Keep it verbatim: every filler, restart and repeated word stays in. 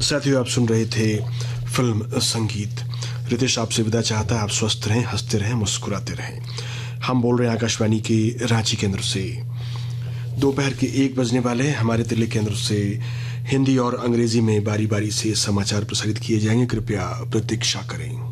साथियों, आप सुन रहे थे फिल्म संगीत। रितेश आपसे विदा चाहता है। आप स्वस्थ रहें, हंसते रहें, मुस्कुराते रहें। हम बोल रहे हैं आकाशवाणी के रांची केंद्र से। दोपहर के एक बजने वाले हमारे दिल्ली केंद्र से हिंदी और अंग्रेजी में बारी बारी से समाचार प्रसारित किए जाएंगे। कृपया प्रतीक्षा करें।